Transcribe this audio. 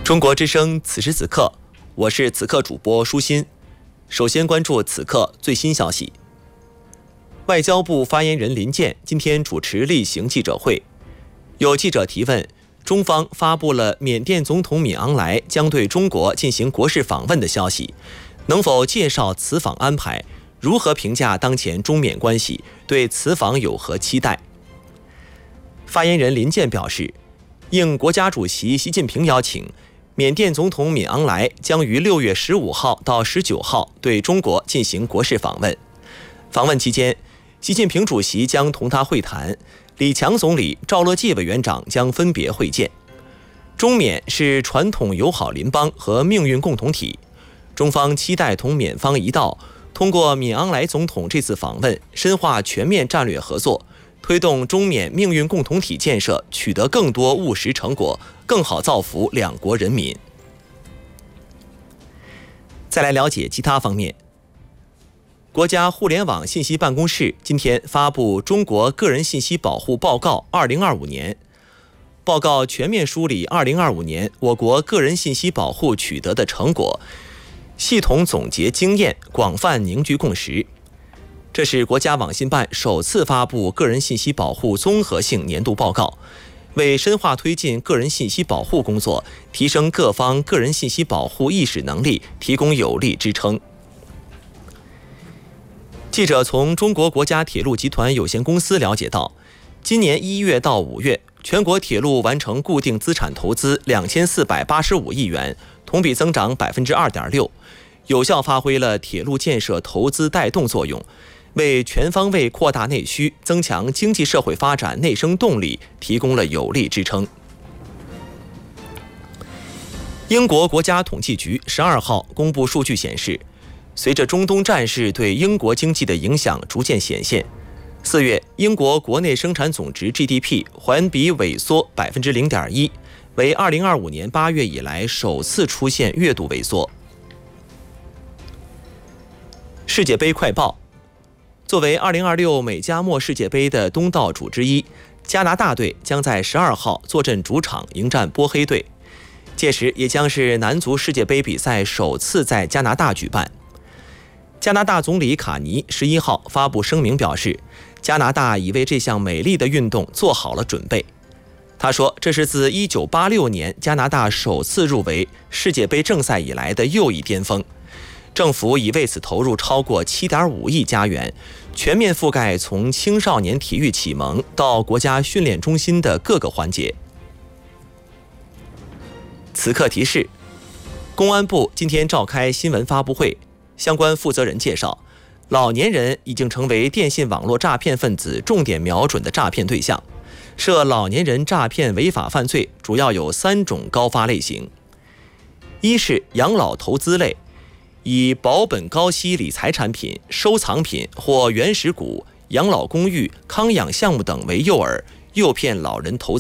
中国之声此时此刻，我是此刻主播舒心。首先关注此刻最新消息。外交部发言人林健今天主持例行记者会，有记者提问，中方发布了缅甸总统敏昂莱将对中国进行国事访问的消息，能否介绍此访安排？如何评价当前中缅关系？对此访有何期待？发言人林健表示，应国家主席习近平邀请，缅甸总统敏昂莱将于6月15号到19号对中国进行国事访问。访问期间，习近平主席将同他会谈，李强总理、赵乐际委员长将分别会见。中缅是传统友好邻邦和命运共同体，中方期待同缅方一道，通过敏昂莱总统这次访问，深化全面战略合作，推动中缅命运共同体建设取得更多务实成果，更好造福两国人民。再来了解其他方面。国家互联网信息办公室今天发布《中国个人信息保护报告2025年》，报告全面梳理2025年我国个人信息保护取得的成果，系统总结经验，广泛凝聚共识。这是国家网信办首次发布个人信息保护综合性年度报告，为深化推进个人信息保护工作，提升各方个人信息保护意识能力提供有力支撑。记者从中国国家铁路集团有限公司了解到，今年1月到5月，全国铁路完成固定资产投资2485亿元，同比增长2.6%，有效发挥了铁路建设投资带动作用，为全方位扩大内需、增强经济社会发展内生动力提供了有力支撑。英国国家统计局12号公布数据显示，随着中东战事对英国经济的影响逐渐显现，4月英国国内生产总值 GDP 环比萎缩0.1%，为2025年8月以来首次出现月度萎缩。世界杯快报。作为2026美加墨世界杯的东道主之一，加拿大队将在12号坐镇主场迎战波黑队，届时也将是男足世界杯比赛首次在加拿大举办。加拿大总理卡尼11号发布声明表示，加拿大已为这项美丽的运动做好了准备。他说，这是自1986年加拿大首次入围世界杯正赛以来的又一巅峰。政府已为此投入超过7.5亿加元，全面覆盖从青少年体育启蒙到国家训练中心的各个环节。此刻提示，公安部今天召开新闻发布会，相关负责人介绍，老年人已经成为电信网络诈骗分子重点瞄准的诈骗对象。涉老年人诈骗违法犯罪主要有3种高发类型：一是养老投资类，以保本高息理财产品、收藏品或原始股、养老公寓、康养项目等为诱饵，诱骗老人投资。